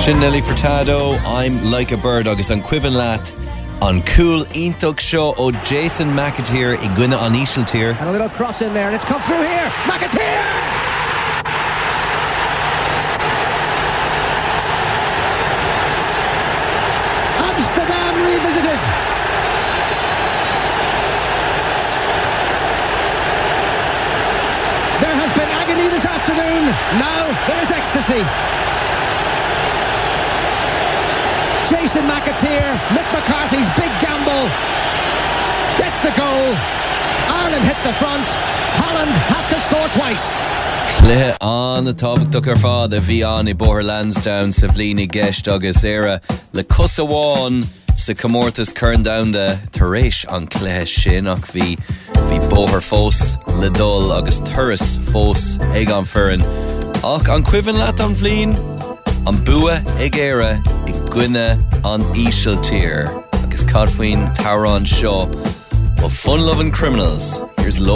Sin Nelly Furtado, I'm Like a Bird agus an cuivan leat on cool ítach show o Jason McAteer I gcuine an Ísiltír. And a little cross in there and it's come through here. McAteer! Amsterdam revisited. There has been agony this afternoon. Now there is ecstasy. Jason McAteer, Mick McCarthy's big gamble, gets the goal. Ireland hit the front. Holland had to score twice. Clé an na tábhachtach ar fád a bhí an I bóthar Lansdowne sa bhliain gceist agus éire le cos amháin sa comórtas churn down de tar éis an clé sin ach bhí bóthar fós le dul agus turas fós ag an foireann ach an cuivan leat an bhliain an bua ag éire I gcuine an Ísiltír agus cad faoin Tárán seo of fun-loving criminals. Here's